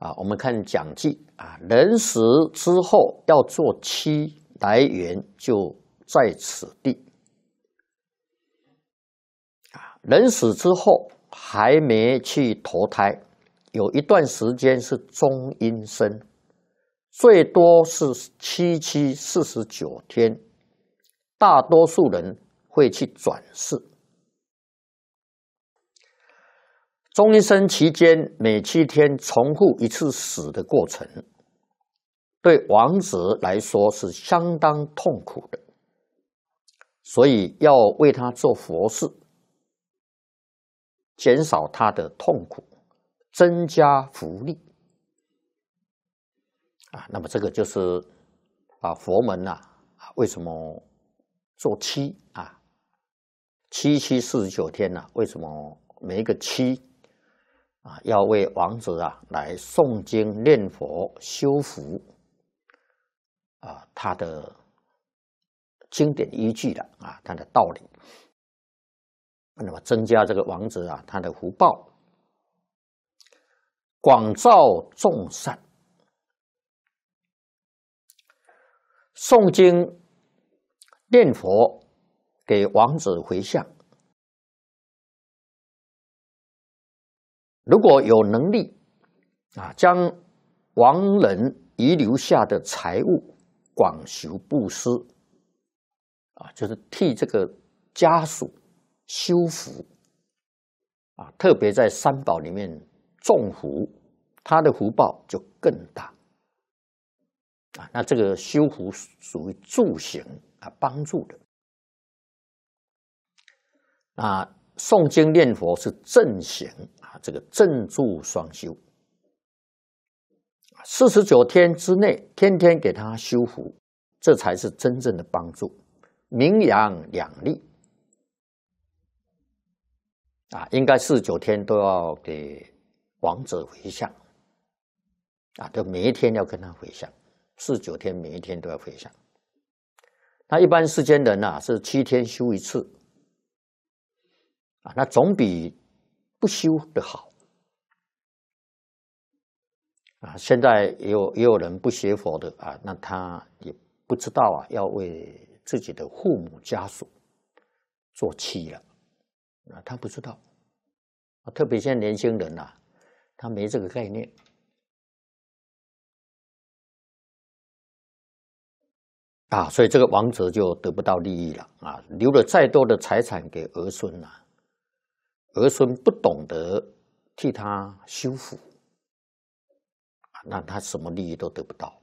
我们看讲记人死之后要做妻，来源就在此地。人死之后还没去投胎，有一段时间是中阴身，最多是7期49天，大多数人会去转世。中阴身期间每7天重复一次死的过程，对亡者来说是相当痛苦的，所以要为他做佛事，减少他的痛苦，增加福利。那么这个就是佛门为什么做7期49天为什么每一个7要为亡者来诵经念佛修福他的经典依据的他的道理，那么增加这个亡者他的福报，广造众善。诵经念佛给亡者回向，如果有能力将亡人遗留下的财物广修布施就是替这个家属修福特别在三宝里面种福，他的福报就更大那这个修福属于助行帮助的诵经念佛是正行这个正助双修，49天之内天天给他修福，这才是真正的帮助，名扬两利应该49天都要给亡者回向就每一天要跟他回向，49天每一天都要回向。那一般世间人是7天修一次那总比不修的好现在也有人不学佛的那他也不知道要为自己的父母家属做妻了他不知道特别现在年轻人他没这个概念所以这个亡者就得不到利益了留了再多的财产给儿孙儿孙不懂得替他修福那他什么利益都得不到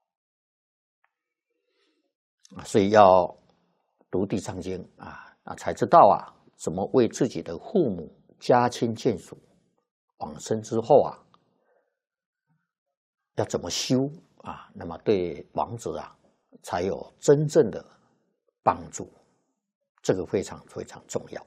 所以要读地藏经才知道怎么为自己的父母家亲眷属往生之后要怎么修那么对亡者才有真正的帮助，这个非常非常重要。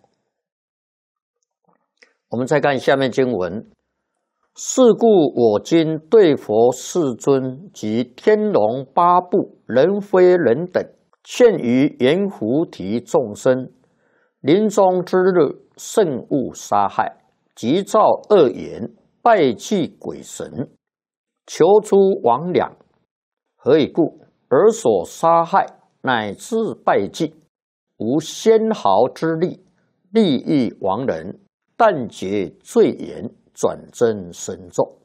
我们再看下面经文，是故我今对佛世尊及天龙八部人非人等，现于阎浮提众生，临终之日慎勿杀害，急造恶言，拜祭鬼神，求诸魍魉。何以故？而所杀害乃至拜祭，无纤毫之力，利益亡人，但觉罪严，转增深重。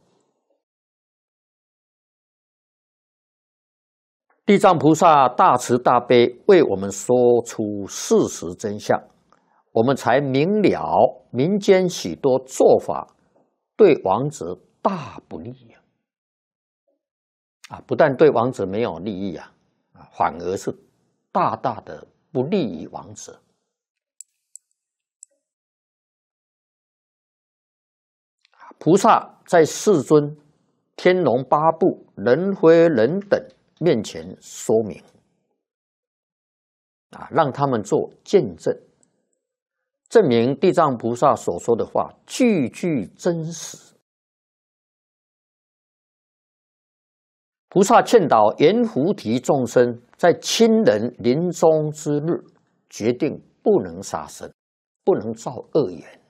地藏菩萨大慈大悲，为我们说出事实真相，我们才明了民间许多做法对亡者大不利不但对亡者没有利益反而是大大的不利于亡者。菩萨在世尊、天龙八部、人非人等面前说明让他们做见证，证明地藏菩萨所说的话句句真实。菩萨劝导阎浮提众生，在亲人临终之日，决定不能杀生，不能造恶言。